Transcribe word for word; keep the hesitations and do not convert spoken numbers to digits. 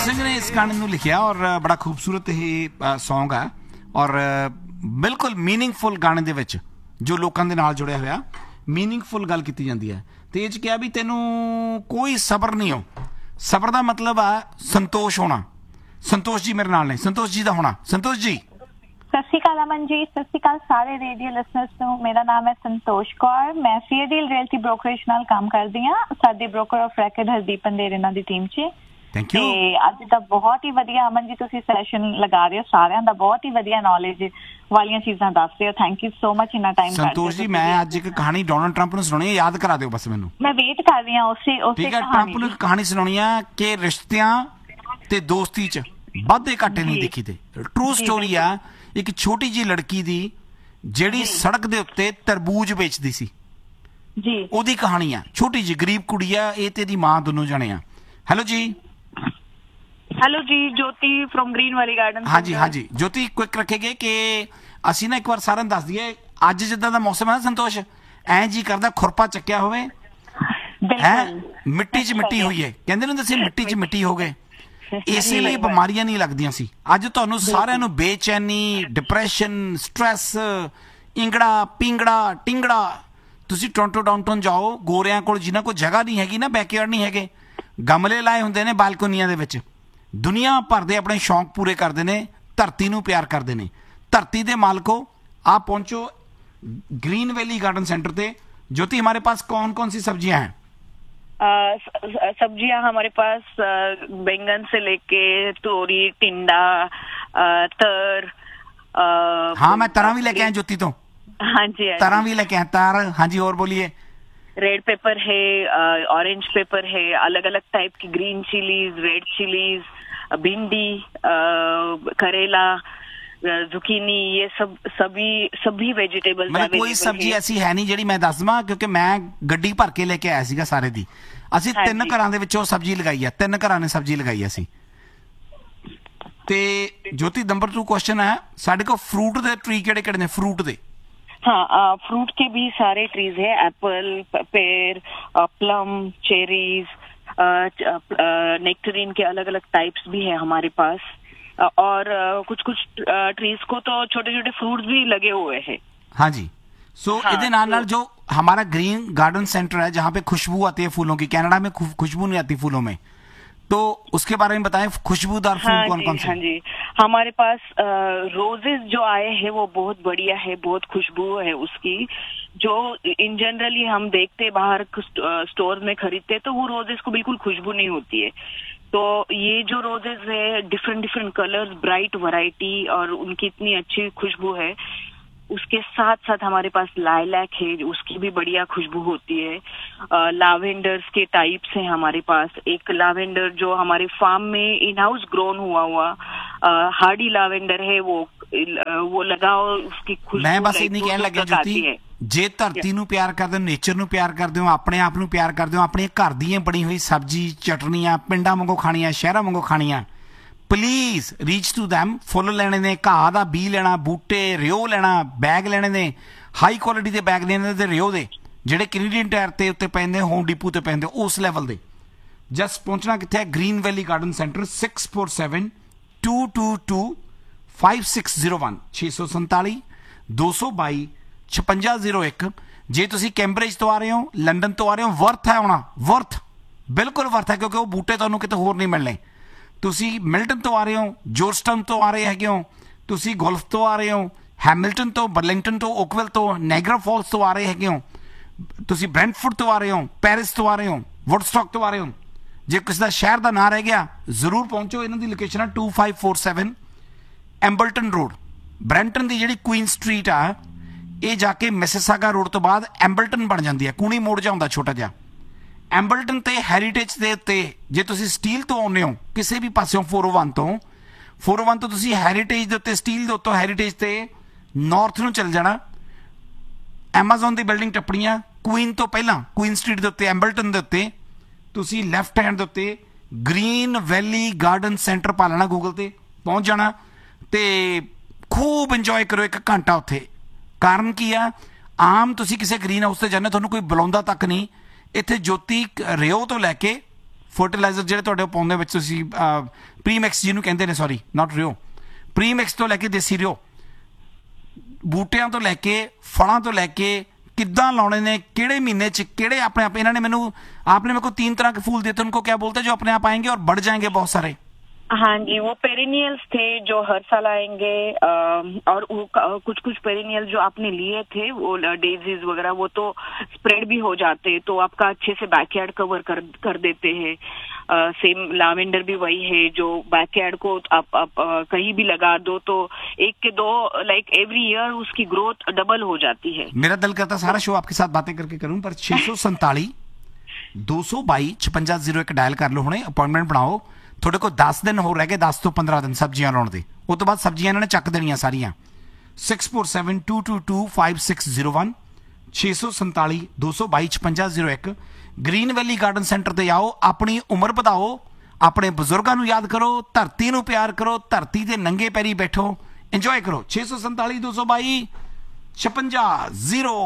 सिंह ने इस गाने ਨੂੰ ਲਿਖਿਆ ਔਰ ਬੜਾ ਖੂਬਸੂਰਤ ਇਹ ਸੌਂਗ ਆ ਔਰ ਬਿਲਕੁਲ ਮੀਨਿੰਗਫੁਲ ਗਾਣੇ ਦੇ ਵਿੱਚ ਜੋ ਲੋਕਾਂ ਦੇ ਨਾਲ ਜੁੜਿਆ ਹੋਇਆ ਮੀਨਿੰਗਫੁਲ ਗੱਲ ਕੀਤੀ ਜਾਂਦੀ ਹੈ ਤੇ ਇਹ 'ਚ ਕਿਹਾ ਵੀ ਤੈਨੂੰ ਕੋਈ ਸਬਰ ਨਹੀਂ ਹੋ ਸਬਰ ਦਾ ਮਤਲਬ ਆ ਸੰਤੋਸ਼ ਹੋਣਾ ਸੰਤੋਸ਼ ਜੀ ਮੇਰੇ ਨਾਲ ਨੇ ਸੰਤੋਸ਼ ਜੀ ਦਾ ਹੋਣਾ ਸੰਤੋਸ਼ ਜੀ ਸਤਿ ਸ਼੍ਰੀ ਅਕਾਲ ਅਮਨ ਜੀ ਸਤਿ ਸ਼੍ਰੀ ਅਕਾਲ ਸਾਰੇ ਰੇਡੀਓ ਲਿਸਨਰਸ ਨੂੰ ਮੇਰਾ ਨਾਮ ਹੈ ਸੰਤੋਸ਼ ਕੌਰ ਮੈਂ ਫੇਅਰਡੀਲ ਰੀਅਲਟੀ ਬ੍ਰੋਕਰੇਜ ਨਾਲ ਕੰਮ ਕਰਦੀ ਹਾਂ ਸਾਡੇ ਬ੍ਰੋਕਰ ਆਫ ਰੈਕਡ ਹਰਦੀਪ ਪੰਦੇਰ ਇਹਨਾਂ ਦੀ ਟੀਮ 'ਚ ਥੈਂਕ ਯੂ ਤੇ ਅੱਜ ਤਾਂ ਬਹੁਤ ਹੀ ਵਧੀਆ ਅਮਨ ਜੀ ਤੁਸੀਂ ਸੈਸ਼ਨ ਲਗਾ ਰਹੇ ਹੋ ਸਾਰਿਆਂ ਦਾ ਬਹੁਤ ਹੀ ਵਧੀਆ ਨੌਲੇਜ ਵਾਲੀਆਂ ਚੀਜ਼ਾਂ ਦੱਸ ਰਹੇ ਹੋ ਥੈਂਕ ਯੂ ਸੋ ਮਚ ਇੰਨਾ ਟਾਈਮ ਸੰਤੋਸ਼ ਜੀ ਮੈਂ ਅੱਜ ਇੱਕ ਕਹਾਣੀ ਡੋਨਲਡ ਟਰੰਪ ਨੂੰ ਸੁਣਾਉਣੀ ਹੈ ਯਾਦ ਕਰਾ ਦਿਓ ਬਸ ਮੈਨੂੰ ਮੈਂ ਵੇਟ ਕਰ ਰਹੀ ਹਾਂ ਉਸੇ ਉਸੇ ਠੀਕ ਹੈ ਟਰੰਪ ਨੂੰ ਇੱਕ ਕਹਾਣੀ ਸੁਣਾਉਣੀ ਆ ਕਿ ਰਿਸ਼ਤਿਆਂ ਤੇ ਦੋਸਤੀ 'ਚ ਵਾਧੇ ਘਾਟੇ ਨਹੀਂ ਦੇਖੀ ਤੇ ਟਰੂ ਸਟੋਰੀ ਆ ਇੱਕ ਛੋਟੀ ਜਿਹੀ ਲੜਕੀ ਦੀ ਜਿਹੜੀ ਸੜਕ ਦੇ ਉੱਤੇ ਤਰਬੂਜ ਵੇਚਦੀ ਸੀ ਜੀ ਉਹਦੀ ਕਹਾਣੀ ਆ ਛੋਟੀ ਜਿਹੀ ਗਰੀਬ ਕੁੜੀ ਆ ਇਹ ਤੇ ਦੀ ਮਾਂ ਦੋਨੋਂ ਜਣੇ ਆ ਹੈਲੋ ਜੀ ਹੈਲੋ ਜੀ ਜੋਤੀ ਫਰੋਮ ਗ੍ਰੀਨ ਵੈਲੀ ਗਾਰਡਨ ਹਾਂਜੀ ਹਾਂਜੀ ਜੋਤੀ ਕੁਇਕ ਰੱਖੇਗੇ ਕਿ ਅਸੀਂ ਨਾ ਇੱਕ ਵਾਰ ਸਾਰਿਆਂ ਨੂੰ ਦੱਸ ਦਈਏ ਅੱਜ ਜਿੱਦਾਂ ਦਾ ਮੌਸਮ ਹੈ ਸੰਤੋਸ਼ ਐਂ ਜੀ ਕਰਦਾ ਖੁਰਪਾ ਚੱਕਿਆ ਹੋਵੇ ਹੈ ਮਿੱਟੀ 'ਚ ਮਿੱਟੀ ਹੋਈ ਹੈ ਕਹਿੰਦੇ ਨੇ ਅਸੀਂ ਮਿੱਟੀ 'ਚ ਮਿੱਟੀ ਹੋ ਗਏ ਇਸੇ ਲਈ ਬਿਮਾਰੀਆਂ ਨਹੀਂ ਲੱਗਦੀਆਂ ਸੀ ਅੱਜ ਤੁਹਾਨੂੰ ਸਾਰਿਆਂ ਨੂੰ ਬੇਚੈਨੀ ਡਿਪਰੈਸ਼ਨ ਸਟ੍ਰੈਸ ਇੰਗੜਾ ਪਿੰਗੜਾ ਟਿੰਗੜਾ ਤੁਸੀਂ ਟੋਰਾਂਟੋ ਡਾਊਨਟਾਊਨ ਜਾਓ ਗੋਰਿਆਂ ਕੋਲ ਜਿਨ੍ਹਾਂ ਕੋਲ ਜਗ੍ਹਾ ਨਹੀਂ ਹੈਗੀ ਨਾ ਬੈਕਯਾਰਡ ਨਹੀਂ ਹੈਗੇ ਗਮਲੇ ਲਾਏ ਹੁੰਦੇ ਨੇ ਬਾਲਕੋਨੀਆਂ ਦੇ ਵਿੱਚ ਦੁਨੀਆ ਭਰ ਦੇ ਆਪਣੇ ਸ਼ੌਂਕ ਪੂਰੇ ਕਰਦੇ ਨੇ ਧਰਤੀ ਨੂੰ ਪਿਆਰ ਕਰਦੇ ਨੇ ਧਰਤੀ ਦੇ ਮਾਲਕੋ आप पहुंचो ग्रीन वैली गार्डन सेंटर पे ज्योति हमारे पास कौन कौन सी सब्जियां हैं सब्जियां हमारे पास बैंगन से लेके तोरी टिंडा तर हाँ मैं तरह भी लेके आया ज्योति तो हाँ जी तरह भी लेके आया तार हाँ जी और बोलिए रेड पेपर है ऑरेंज पेपर है अलग अलग टाइप की ग्रीन चिलीज रेड चिलीज भिंडी करेला जुकीनी ये सब सभी सभी वेजिटेबल्स मतलब कोई सब्जी ऐसी है नहीं ਜਿਹੜੀ ਮੈਂ ਦੱਸ ਦਵਾਂ ਕਿਉਂਕਿ ਮੈਂ ਗੱਡੀ ਭਰ ਕੇ ਲੈ ਕੇ ਆਇਆ ਸੀਗਾ ਸਾਰੇ ਦੀ ਅਸੀਂ ਤਿੰਨ ਘਰਾਂ ਦੇ ਵਿੱਚੋਂ ਸਬਜ਼ੀ ਲਗਾਈ ਆ ਤਿੰਨ ਘਰਾਂ ਨੇ ਸਬਜ਼ੀ ਲਗਾਈ ਅਸੀਂ ਤੇ ਜੋਤੀ ਨੰਬਰ टू ਕੁਐਸਚਨ ਹੈ ਸਾਡੇ ਕੋਲ ਫਰੂਟ ਦੇ ਟਰੀ ਕਿਹੜੇ ਕਿਹੜੇ ਨੇ ਫਰੂਟ ਦੇ हाँ फ्रूट के भी सारे ट्रीज है एप्पल पेर प्लम चेरीज नेक्टरीन के अलग अलग टाइप्स भी है हमारे पास और कुछ कुछ ट्रीज को तो छोटे छोटे फ्रूट्स भी लगे हुए हैं हाँ जी सो so, इधर नाल नाल जो हमारा ग्रीन गार्डन सेंटर है जहाँ पे खुशबू आती है फूलों की कनाडा में खुशबू नहीं आती फूलों में तो उसके बारे में बताएं खुशबूदार फूल हाँ कौन कौन से हाँ जी हमारे पास रोजेस जो आए हैं वो बहुत बढ़िया है बहुत खुशबू है उसकी जो इन जनरली हम देखते बाहर स्टोर में खरीदते तो वो रोजेस को बिल्कुल खुशबू नहीं होती है तो ये जो रोजेस है different different colours bright variety और उनकी इतनी अच्छी खुशबू है उसके साथ साथ हमारे पास लाइलैक है उसकी भी बढ़िया खुशबू होती है लावेंडर्स के टाइप्स हैं हमारे पास एक लावेंडर जो हमारे फार्म में इन हाउस ग्रोन हुआ हुआ हार्डी लावेंडर है वो वो लगाओ उसकी खुशबू मैं बस इतनी कहने लगा ज्योति ਜੇ ਧਰਤੀ ਨੂੰ ਪਿਆਰ ਕਰਦੇ ਹੋ ਨੇਚਰ ਨੂੰ ਪਿਆਰ ਕਰਦੇ ਹੋ ਆਪਣੇ ਆਪ ਨੂੰ ਪਿਆਰ ਕਰਦੇ ਹੋ ਆਪਣੇ ਘਰ ਦੀਆਂ ਬਣੀ ਹੋਈ ਸਬਜ਼ੀ ਚਟਣੀਆਂ ਪਿੰਡਾਂ ਵਾਂਗੂ ਖਾਣੀਆਂ ਸ਼ਹਿਰਾਂ ਵਾਂਗੂ ਖਾਣੀਆਂ ਪਲੀਜ਼ ਰੀਚ ਟੂ ਦੈਮ ਫੁੱਲ ਲੈਣੇ ਨੇ ਘਾਹ ਦਾ ਬੀ ਲੈਣਾ ਬੂਟੇ ਰਿਓ ਲੈਣਾ ਬੈਗ ਲੈਣੇ ਨੇ ਹਾਈ ਕੁਆਲਿਟੀ ਦੇ ਬੈਗ ਲੈਣੇ ਤੇ ਰਿਓ ਦੇ ਜਿਹੜੇ ਕੈਨੇਡੀਅਨ ਟਾਇਰ ਤੇ ਉੱਤੇ ਪੈਂਦੇ ਹੋਮ ਡਿਪੂ ਤੇ ਪੈਂਦੇ ਉਸ ਲੈਵਲ ਦੇ ਜਸਟ ਪਹੁੰਚਣਾ ਕਿੱਥੇ ਹੈ green valley garden centre six four seven to to to five six zero one ਛੇ ਸੌ ਸੰਤਾਲੀ ਦੋ ਸੌ ਬਾਈ ਛਪੰਜਾ ਜ਼ੀਰੋ ਇੱਕ ਜੇ ਤੁਸੀਂ ਕੈਂਬਰਿਜ ਤੋਂ ਆ ਰਹੇ ਹੋ ਲੰਡਨ ਤੋਂ ਆ ਰਹੇ ਹੋ ਵਰਥ ਹੈ ਆਉਣਾ ਵਰਥ ਬਿਲਕੁਲ ਵਰਥ ਹੈ ਕਿਉਂਕਿ ਉਹ ਬੂਟੇ ਤੁਹਾਨੂੰ ਕਿਤੇ ਹੋਰ ਨਹੀਂ ਮਿਲਣੇ ਤੁਸੀਂ ਮਿਲਟਨ ਤੋਂ ਆ ਰਹੇ ਹੋ ਜੋਰਜਟਾਊਨ ਤੋਂ ਆ ਰਹੇ ਹੈਗੇ ਹੋ ਤੁਸੀਂ ਗੋਲਫ ਤੋਂ ਆ ਰਹੇ ਹੋ ਹੈਮਿਲਟਨ ਤੋਂ ਬਰਲਿੰਗਟਨ ਤੋਂ ਓਕਵਿਲ ਤੋਂ ਨਾਇਗਰਾ ਫਾਲਸ ਤੋਂ ਆ ਰਹੇ ਹੈਗੇ ਹੋ ਤੁਸੀਂ ਬ੍ਰੈਂਟਫੋਰਡ ਤੋਂ ਆ ਰਹੇ ਹੋ ਪੈਰਿਸ ਤੋਂ ਆ ਰਹੇ ਹੋ ਵੁੱਡਸਟਾਕ ਤੋਂ ਆ ਰਹੇ ਹੋ ਜੇ ਕਿਸੇ ਦਾ ਸ਼ਹਿਰ ਦਾ ਨਾਂ ਰਹਿ ਗਿਆ ਜ਼ਰੂਰ ਪਹੁੰਚੋ ਇਹਨਾਂ ਦੀ ਲੋਕੇਸ਼ਨ ਹੈ to five four seven ਐਂਬਲਟਨ road Brampton ਦੀ ਜਿਹੜੀ ਕੁਈਨ ਸਟਰੀਟ ਆ ਇਹ ਜਾ ਕੇ ਮਿਸਿਸਾਗਾ ਰੋਡ ਤੋਂ ਬਾਅਦ ਐਂਬਲਟਨ ਬਣ ਜਾਂਦੀ ਹੈ ਕੂਣੀ ਮੋੜ ਜਾ ਹੁੰਦਾ ਛੋਟਾ ਜਿਹਾ ਐਂਬਲਟਨ ਤੇ ਹੈਰੀਟੇਜ ਦੇ ਉੱਤੇ ਜੇ ਤੁਸੀਂ ਸਟੀਲ ਤੋਂ ਆਉਂਦੇ ਹੋ ਕਿਸੇ ਵੀ ਪਾਸਿਓਂ ਫੋਰ ਓ ਵਨ ਤੋਂ ਫੋਰ ਓ ਵਨ ਤੋਂ ਤੁਸੀਂ ਹੈਰੀਟੇਜ ਦੇ ਉੱਤੇ ਸਟੀਲ ਦੇ ਉੱਤੋਂ ਹੈਰੀਟੇਜ ਤੇ ਨਾਰਥ ਨੂੰ ਚੱਲ ਜਾਣਾ ਐਮਾਜ਼ਨ ਦੀ ਬਿਲਡਿੰਗ ਟੱਪਣੀਆਂ ਕੁਈਨ ਤੋਂ ਪਹਿਲਾਂ ਕੁਈਨ ਸਟਰੀਟ ਦੇ ਉੱਤੇ ਐਂਬਲਟਨ ਦੇ ਉੱਤੇ ਤੁਸੀਂ ਲੈਫਟ ਹੈਂਡ ਦੇ ਉੱਤੇ ਗ੍ਰੀਨ ਵੈਲੀ ਗਾਰਡਨ ਸੈਂਟਰ ਪਾ ਲੈਣਾ ਗੂਗਲ ਤੇ ਪਹੁੰਚ ਜਾਣਾ ਤੇ ਖੂਬ ਇੰਜੋਏ ਕਰੋ ਇੱਕ ਘੰਟਾ ਉੱਥੇ ਕਾਰਨ ਕੀ ਆ ਆਮ ਤੁਸੀਂ ਕਿਸੇ ਗ੍ਰੀਨ ਹਾਊਸ ਤੇ ਜਾਂਦੇ ਤੁਹਾਨੂੰ ਕੋਈ ਬੁਲਾਉਂਦਾ ਤੱਕ ਨਹੀਂ ਇੱਥੇ ਜੋਤੀ ਰਿਓ ਤੋਂ ਲੈ ਕੇ ਫਰਟੀਲਾਈਜ਼ਰ ਜਿਹੜੇ ਤੁਹਾਡੇ ਪਾਉਂਦੇ ਵਿੱਚ ਤੁਸੀਂ ਪ੍ਰੀਮਿਕਸ ਜਿਹਨੂੰ ਕਹਿੰਦੇ ਨੇ, ਸੌਰੀ ਨਾਟ ਰਿਓ, ਪ੍ਰੀਮਿਕਸ ਤੋਂ ਲੈ ਕੇ ਦੇਸੀ ਰਿਓ, ਬੂਟਿਆਂ ਤੋਂ ਲੈ ਕੇ ਫਲਾਂ ਤੋਂ ਲੈ ਕੇ ਕਿੱਦਾਂ ਲਾਉਣੇ ਨੇ, ਕਿਹੜੇ ਮਹੀਨੇ ਚ ਕਿਹੜੇ ਆਪਣੇ आप, इन्होंने मैंने आपने मेरे को तीन तरह के फूल दिए थे, उनको क्या बोलते हैं जो अपने आप आएंगे और बढ़ जाएंगे बहुत सारे? हाँ जी, वो पेरिनियल्स थे जो हर साल आएंगे, और वो कुछ कुछ पेरिनियल जो आपने लिए थे वो डेजीज वगैरह वो तो स्प्रेड भी हो जाते हैं, तो आपका अच्छे से बैकयार्ड कवर कर कर देते हैं। सेम लावेंडर भी वही है जो बैकयार्ड को आप, आप कहीं भी लगा दो तो एक के दो लाइक एवरी ईयर उसकी ग्रोथ डबल हो जाती है। मेरा दिल करता सारा शो आपके साथ बातें करके करूं, पर छे सौ संताली दो सौ बाई छपंजा जीरो एक डायल कर लो, हुणे अपॉइंटमेंट बनाओ। थोड़े को दस दिन हो रह गए, दस तो पंद्रह दिन सब्जियां लाने दे, उस तो बाद सब्जियां इन्होंने चक देनियां सारियां। Six four seven two to to five six zero one छे सौ संताली दो सौ बाई छपंजा जीरो एक ग्रीन वैली गार्डन सेंटर ते आओ, अपनी उम्र ਵਧਾਓ, ਆਪਣੇ ਬਜ਼ੁਰਗਾਂ ਨੂੰ ਯਾਦ ਕਰੋ, ਧਰਤੀ ਨੂੰ ਪਿਆਰ ਕਰੋ, ਧਰਤੀ ਤੇ ਨੰਗੇ ਪੈਰੀ ਬੈਠੋ, ਇੰਜੋਏ ਕਰੋ। ਛੇ ਸੌ ਸੰਤਾਲੀ ਦੋ ਸੌ ਬਾਈ ਛਪੰਜਾ ਜ਼ੀਰੋ